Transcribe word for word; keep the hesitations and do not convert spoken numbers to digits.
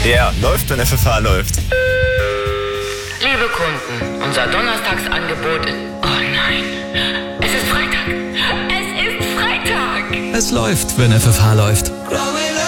Ja, läuft, wenn F F H läuft. Liebe Kunden, unser Donnerstagsangebot ist... Oh nein, es ist Freitag. Es ist Freitag. Es läuft, wenn F F H läuft.